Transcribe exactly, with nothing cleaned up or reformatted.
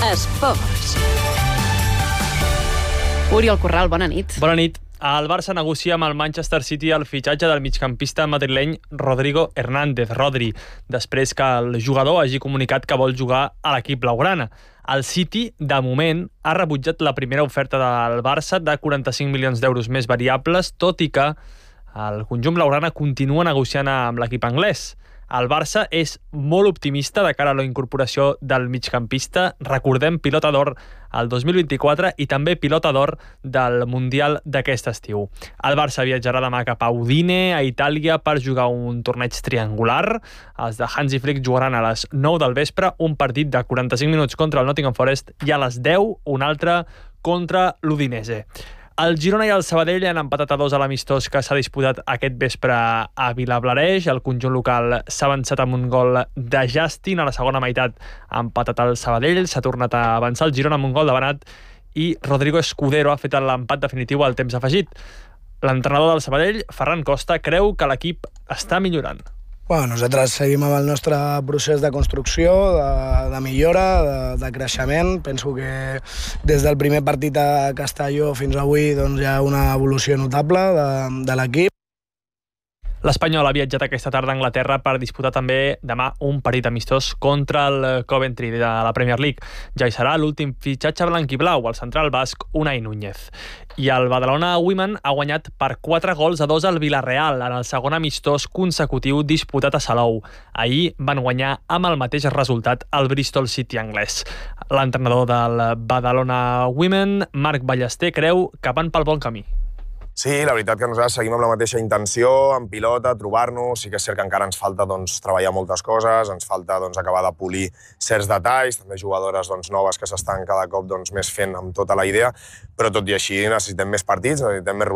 Esports. Oriol Corral, bona nit. Bona nit. El Barça negocia amb el Manchester City el fitxatge del migcampista madrileny Rodrigo Hernández, Rodri, després que el jugador hagi comunicat que vol jugar a l'equip blaugrana. El City, de moment, ha rebutjat la primera oferta del Barça de quaranta-cinc milions d'euros més variables, tot i que el conjunt blaugrana continua negociant amb l'equip anglès. El Barça és molt optimista de cara a la incorporació del migcampista. Recordem, pilota d'or el dos mil vint-i-quatre i també pilota d'or del Mundial d'aquest estiu. El Barça viatjarà demà cap a Udine, a Itàlia, per jugar un torneig triangular. Els de Hansi Flick jugaran a les nou del vespre un partit de quaranta-cinc minuts contra el Nottingham Forest i a les deu un altre contra l'Udinese. El Girona i el Sabadell han empatat a dos a l'amistós que s'ha disputat aquest vespre a Vilablareix. El conjunt local s'ha avançat amb un gol de Justin. A la segona meitat ha empatat el Sabadell. S'ha tornat a avançar el Girona amb un gol de Benat i Rodrigo Escudero ha fet l'empat definitiu al temps afegit. L'entrenador del Sabadell, Ferran Costa, creu que l'equip està millorant. Bueno, nosaltres seguim amb el nostre procés de construcció, de, de millora, de, de creixement. Penso que des del primer partit a Castelló fins avui doncs, hi ha una evolució notable de, de l'equip. L'Espanyol ha viatjat aquesta tarda a Anglaterra per disputar també demà un partit amistós contra el Coventry de la Premier League. Ja hi serà l'últim fitxatge blanc-i-blau, el central basc Unai Núñez. I el Badalona Women ha guanyat per quatre gols a dos al Villarreal en el segon amistós consecutiu disputat a Salou. Ahir van guanyar amb el mateix resultat el Bristol City anglès. L'entrenador del Badalona Women, Marc Ballester, creu que van pel bon camí. Sí, la veritat que nosaltres seguim amb la mateixa intenció, en pilota, trobar-nos. Sí que és cert que encara ens falta doncs, treballar moltes coses, ens falta doncs, acabar de polir certs detalls, també jugadores doncs, noves que s'estan cada cop doncs, més fent amb tota la idea, però tot i així necessitem més partits, necessitem més